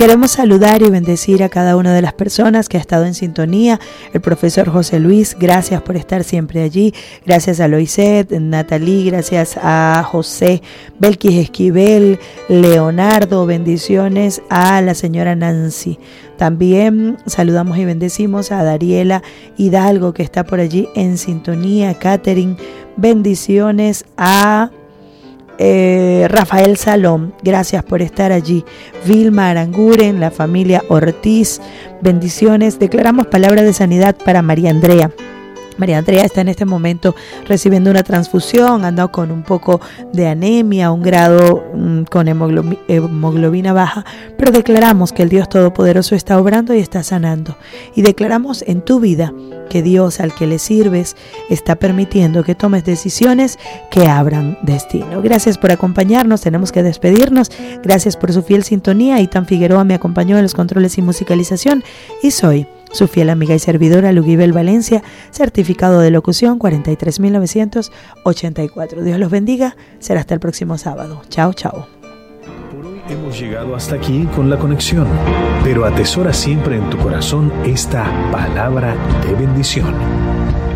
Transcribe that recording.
Queremos saludar y bendecir a cada una de las personas que ha estado en sintonía. El profesor José Luis, gracias por estar siempre allí. Gracias a Loiset, Natalie, gracias a José, Belkis Esquivel, Leonardo, bendiciones a la señora Nancy. También saludamos y bendecimos a Dariela Hidalgo, que está por allí en sintonía. Catherine, bendiciones a Rafael Salón, gracias por estar allí. Vilma Aranguren, la familia Ortiz, bendiciones. Declaramos palabra de sanidad para María Andrea. María Andrea está en este momento recibiendo una transfusión, anda con un poco de anemia, un grado con hemoglobina baja, pero declaramos que el Dios Todopoderoso está obrando y está sanando. Y declaramos en tu vida que Dios al que le sirves está permitiendo que tomes decisiones que abran destino. Gracias por acompañarnos, tenemos que despedirnos. Gracias por su fiel sintonía. Itan Figueroa me acompañó en los controles y musicalización y soy su fiel amiga y servidora Lugibel Valencia, certificado de locución 43.984. Dios los bendiga, será hasta el próximo sábado. Chao, chao. Por hoy hemos llegado hasta aquí con la conexión, pero atesora siempre en tu corazón esta palabra de bendición.